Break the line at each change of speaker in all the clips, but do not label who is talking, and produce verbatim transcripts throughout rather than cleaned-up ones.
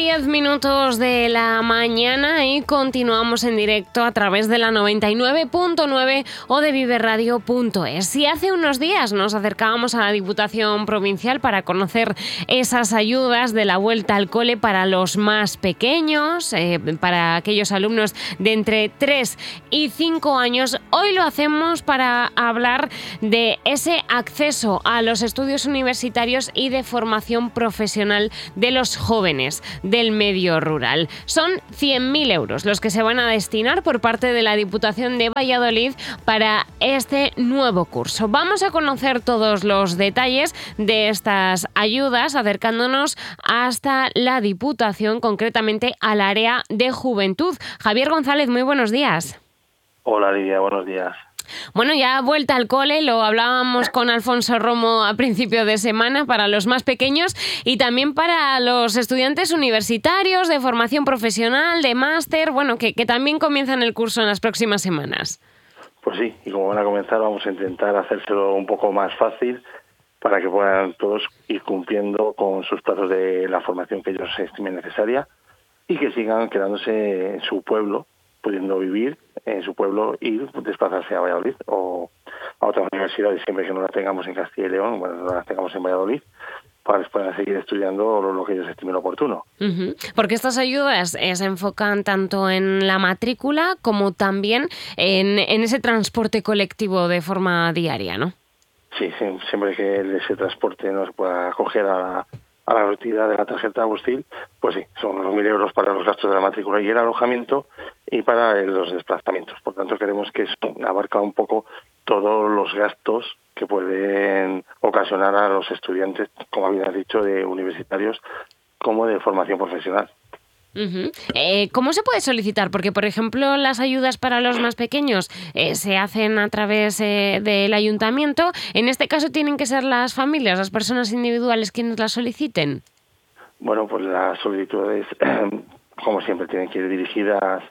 diez minutos de la mañana y continuamos en directo a través de la noventa y nueve punto nueve o de vive radio punto es. Si hace unos días nos acercábamos a la Diputación Provincial para conocer esas ayudas de la vuelta al cole para los más pequeños, eh, para aquellos alumnos de entre tres y cinco años, hoy lo hacemos para hablar de ese acceso a los estudios universitarios y de formación profesional de los jóvenes del medio rural. Son cien mil euros los que se van a destinar por parte de la Diputación de Valladolid para este nuevo curso. Vamos a conocer todos los detalles de estas ayudas acercándonos hasta la Diputación, concretamente al área de juventud. Javier González, muy buenos días.
Hola Lidia, buenos días.
Bueno, ya vuelta al cole, lo hablábamos con Alfonso Romo a principio de semana, para los más pequeños y también para los estudiantes universitarios de formación profesional, de máster, bueno, que, que también comienzan el curso en las próximas semanas.
Pues sí, y como van a comenzar vamos a intentar hacérselo un poco más fácil para que puedan todos ir cumpliendo con sus plazos de la formación que ellos estimen necesaria y que sigan quedándose en su pueblo, pudiendo vivir en su pueblo y desplazarse a Valladolid o a otras universidades, siempre que no las tengamos en Castilla y León, bueno, no las tengamos en Valladolid, para que puedan seguir estudiando lo, lo que ellos estimen oportuno.
Uh-huh. Porque estas ayudas eh, se enfocan tanto en la matrícula como también en, en ese transporte colectivo de forma diaria, ¿no?
Sí, sí, siempre que ese transporte no se pueda acoger a la, a la gratuidad de la tarjeta Agustín, pues sí, son los mil euros para los gastos de la matrícula y el alojamiento y para los desplazamientos. Por tanto, queremos que eso abarca un poco todos los gastos que pueden ocasionar a los estudiantes, como habías dicho, de universitarios como de formación profesional.
Uh-huh. Eh, ¿Cómo se puede solicitar? Porque, por ejemplo, las ayudas para los más pequeños eh, se hacen a través eh, del ayuntamiento. En este caso, ¿tienen que ser las familias, las personas individuales quienes las soliciten?
Bueno, pues las solicitudes, eh, como siempre, tienen que ir dirigidas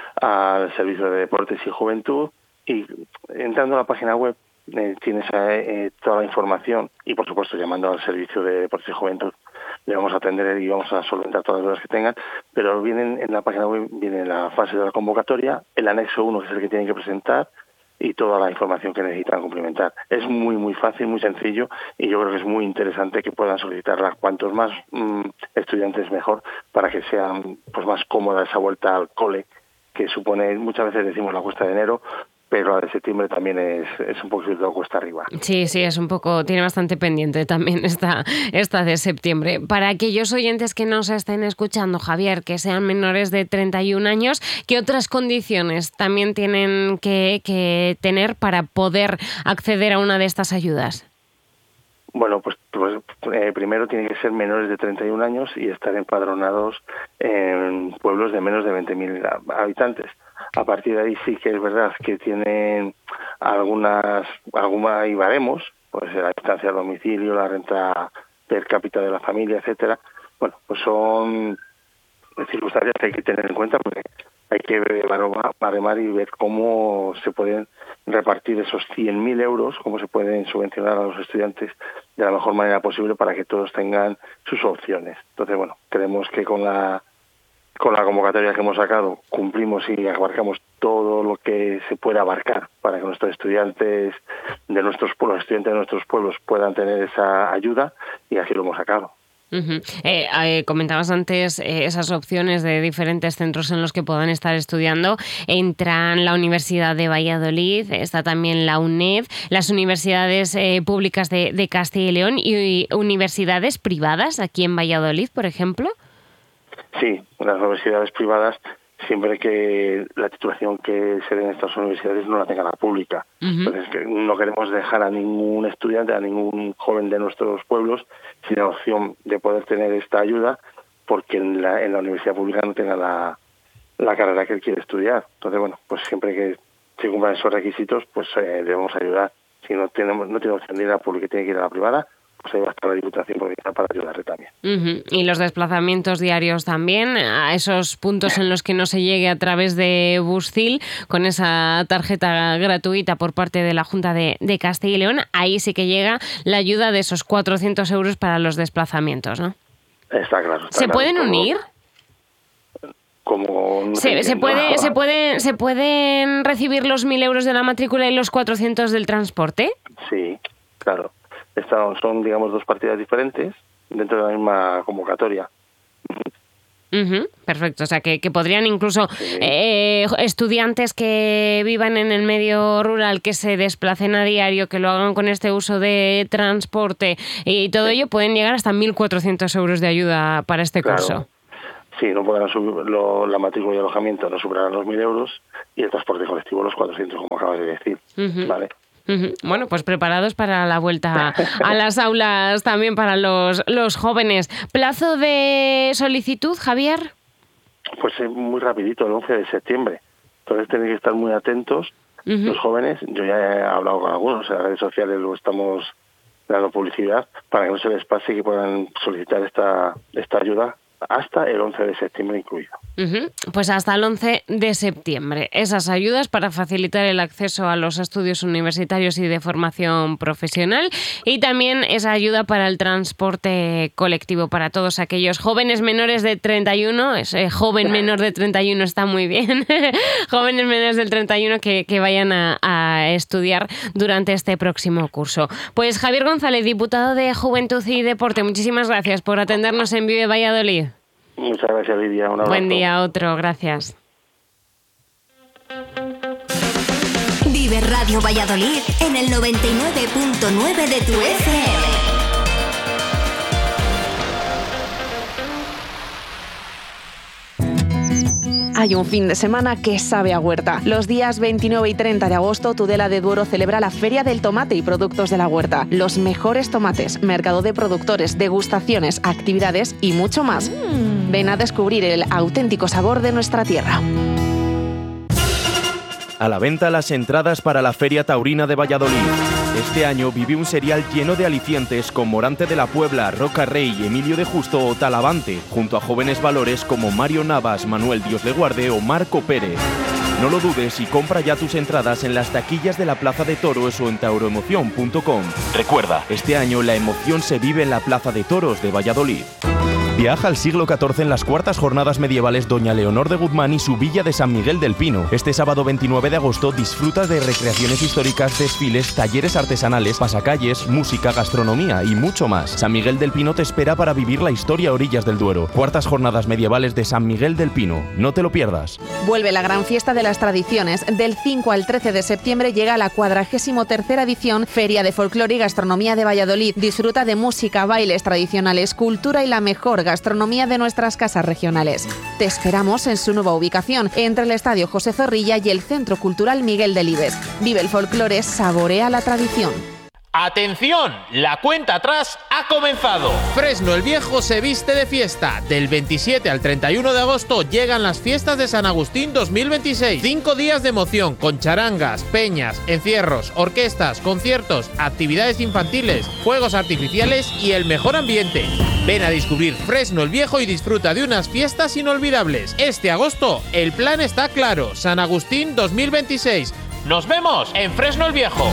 al Servicio de Deportes y Juventud y entrando a la página web eh, tienes eh, toda la información y, por supuesto, llamando al Servicio de Deportes y Juventud le vamos a atender y vamos a solventar todas las dudas que tengan, pero vienen en la página web, viene la fase de la convocatoria, el anexo uno, que es el que tienen que presentar, y toda la información que necesitan complementar. Es muy, muy fácil, muy sencillo, y yo creo que es muy interesante que puedan solicitarla. Cuantos más mmm, estudiantes mejor, para que sean pues más cómoda esa vuelta al cole, que supone, muchas veces decimos la cuesta de enero, pero la de septiembre también es, es un poquito cuesta arriba.
Sí, sí, es un poco, tiene bastante pendiente también esta, esta de septiembre. Para aquellos oyentes que nos estén escuchando, Javier, que sean menores de treinta y un años, ¿qué otras condiciones también tienen que, que tener para poder acceder a una de estas ayudas?
Bueno, pues, pues eh, primero tienen que ser menores de treinta y un años y estar empadronados en pueblos de menos de veinte mil habitantes. A partir de ahí sí que es verdad que tienen algunas, alguna y baremos, pues la distancia al domicilio, la renta per cápita de la familia, etcétera. Bueno, pues son circunstancias que hay que tener en cuenta porque hay que baremar y ver cómo se pueden repartir esos cien mil euros, cómo se pueden subvencionar a los estudiantes de la mejor manera posible para que todos tengan sus opciones. Entonces, bueno, creemos que con la con la convocatoria que hemos sacado cumplimos y abarcamos todo lo que se puede abarcar para que nuestros estudiantes de nuestros pueblos, estudiantes de nuestros pueblos puedan tener esa ayuda y así lo hemos sacado.
Uh-huh. Eh, eh, comentabas antes eh, esas opciones de diferentes centros en los que puedan estar estudiando. Entran la Universidad de Valladolid, está también la UNED, las universidades eh, públicas de, de Castilla y León y, y universidades privadas aquí en Valladolid, por ejemplo.
Sí, las universidades privadas, siempre que la titulación que se dé en estas universidades no la tenga la pública. Uh-huh. Entonces, que no queremos dejar a ningún estudiante, a ningún joven de nuestros pueblos sin la opción de poder tener esta ayuda porque en la, en la universidad pública no tenga la, la carrera que él quiere estudiar. Entonces, bueno, pues siempre que se cumplan esos requisitos, pues eh, debemos ayudar. Si no tenemos no tiene opción de ir a la pública y tiene que ir a la privada, pues ahí va a estar la Diputación Provincial para ayudarle también.
Uh-huh. Y los desplazamientos diarios también, a esos puntos en los que no se llegue a través de Buscil, con esa tarjeta gratuita por parte de la Junta de, de Castilla y León, ahí sí que llega la ayuda de esos cuatrocientos euros para los desplazamientos, ¿no?
Está claro. Está
¿Se
claro,
pueden
todo.
unir?
como no
se, se puede se puede se pueden recibir los mil euros de la matrícula y los cuatrocientos del transporte.
Sí, claro. Estas son, digamos, dos partidas diferentes dentro de la misma convocatoria.
Uh-huh, perfecto, o sea que, que podrían incluso sí. eh, estudiantes que vivan en el medio rural, que se desplacen a diario, que lo hagan con este uso de transporte y todo ello, pueden llegar hasta mil cuatrocientos euros de ayuda para este
claro.
curso.
Sí, no podrán subir lo, la matrícula y alojamiento, no superarán los mil euros y el transporte colectivo los cuatrocientos, como acabas de decir. Uh-huh. ¿Vale?
Uh-huh. Bueno, pues preparados para la vuelta a las aulas también para los, los jóvenes. ¿Plazo de solicitud, Javier?
Pues es muy rapidito, el once de septiembre. Entonces tienen que estar muy atentos uh-huh. los jóvenes. Yo ya he hablado con algunos, en las redes sociales lo estamos dando publicidad para que no se les pase y que puedan solicitar esta, esta ayuda hasta el once de septiembre incluido.
Uh-huh. Pues hasta el once de septiembre. Esas ayudas para facilitar el acceso a los estudios universitarios y de formación profesional, y también esa ayuda para el transporte colectivo para todos aquellos jóvenes menores de treinta y uno, ese joven menor de treinta y uno está muy bien, jóvenes menores del treinta y uno que, que vayan a, a estudiar durante este próximo curso. Pues Javier González, diputado de Juventud y Deporte, muchísimas gracias por atendernos en Vive Valladolid.
Muchas gracias, Lidia. Un abrazo.
Buen día, otro. Gracias.
Vive Radio Valladolid en el noventa y nueve punto nueve de tu F M.
Hay un fin de semana que sabe a huerta. Los días veintinueve y treinta de agosto, Tudela de Duero celebra la Feria del Tomate y Productos de la Huerta. Los mejores tomates, mercado de productores, degustaciones, actividades y mucho más. Mm. Ven a descubrir el auténtico sabor de nuestra tierra.
A la venta las entradas para la Feria Taurina de Valladolid. Este año vive un serial lleno de alicientes con Morante de la Puebla, Roca Rey, Emilio de Justo o Talavante, junto a jóvenes valores como Mario Navas, Manuel Dios le guarde o Marco Pérez. No lo dudes y compra ya tus entradas en las taquillas de la Plaza de Toros o en tauroemoción punto com. Recuerda, este año la emoción se vive en la Plaza de Toros de Valladolid. Viaja al siglo catorce en las cuartas jornadas medievales Doña Leonor de Guzmán y su villa de San Miguel del Pino. Este sábado veintinueve de agosto disfruta de recreaciones históricas, desfiles, talleres artesanales, pasacalles, música, gastronomía y mucho más. San Miguel del Pino te espera para vivir la historia a orillas del Duero. Cuartas jornadas medievales de San Miguel del Pino. No te lo pierdas.
Vuelve la gran fiesta de las tradiciones. Del cinco al trece de septiembre llega la cuadragésimo tercera edición Feria de Folclore y Gastronomía de Valladolid. Disfruta de música, bailes tradicionales, cultura y la mejor gastronomía de nuestras casas regionales. Te esperamos en su nueva ubicación, entre el Estadio José Zorrilla y el Centro Cultural Miguel Delibes. Vive el folclore, saborea la tradición.
¡Atención! La cuenta atrás ha comenzado. Fresno el Viejo se viste de fiesta. Del veintisiete al treinta y uno de agosto llegan las fiestas de San Agustín dos mil veintiséis. Cinco días de emoción con charangas, peñas, encierros, orquestas, conciertos, actividades infantiles, fuegos artificiales y el mejor ambiente. Ven a descubrir Fresno el Viejo y disfruta de unas fiestas inolvidables. Este agosto el plan está claro. San Agustín dos mil veintiséis. ¡Nos vemos en Fresno el Viejo!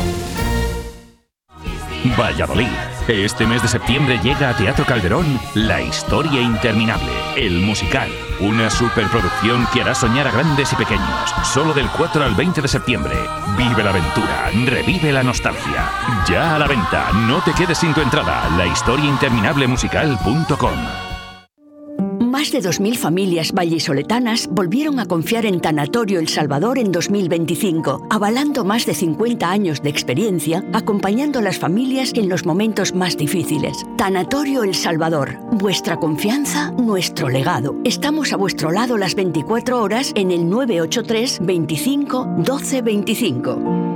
Valladolid. Este mes de septiembre llega a Teatro Calderón La Historia Interminable, el musical. Una superproducción que hará soñar a grandes y pequeños. Solo del cuatro al veinte de septiembre. Vive la aventura, revive la nostalgia. Ya a la venta, no te quedes sin tu entrada. la historia interminable musical punto com.
Más de dos mil familias vallisoletanas volvieron a confiar en Tanatorio El Salvador en dos mil veinticinco, avalando más de cincuenta años de experiencia, acompañando a las familias en los momentos más difíciles. Tanatorio El Salvador, vuestra confianza, nuestro legado. Estamos a vuestro lado las veinticuatro horas en el nueve ocho tres, veinticinco, doce veinticinco.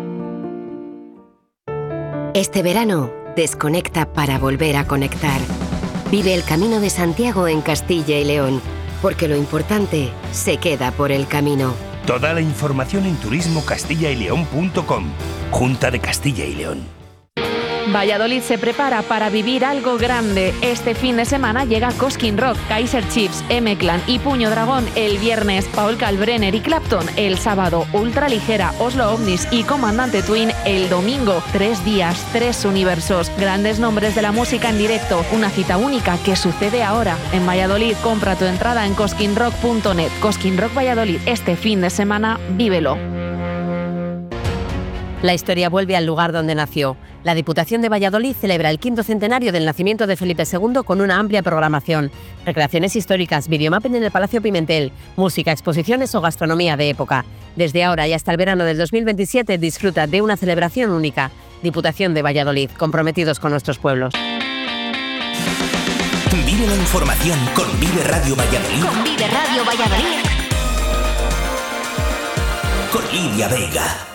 Este verano, desconecta para volver a conectar. Vive el Camino de Santiago en Castilla y León, porque lo importante se queda por el camino.
Toda la información en turismo castilla y león punto com. Junta de Castilla y León.
Valladolid se prepara para vivir algo grande. Este fin de semana llega Cosquín Rock, Kaiser Chiefs, M-Clan y Puño Dragón el viernes, Paul Kalbrenner y Clapton el sábado, Ultraligera, Oslo Ovnis y Comandante Twin el domingo. Tres días, tres universos, grandes nombres de la música en directo, una cita única que sucede ahora en Valladolid. Compra tu entrada en cosquín rock punto net. Cosquín Rock Valladolid, este fin de semana, vívelo.
La historia vuelve al lugar donde nació. La Diputación de Valladolid celebra el quinto centenario del nacimiento de Felipe segundo con una amplia programación. Recreaciones históricas, videomapping en el Palacio Pimentel, música, exposiciones o gastronomía de época. Desde ahora y hasta el verano del dos mil veintisiete disfruta de una celebración única. Diputación de Valladolid, comprometidos con nuestros pueblos.
Vive la información con Vive Radio Valladolid.
Con Vive Radio Valladolid.
Con Lidia Vega.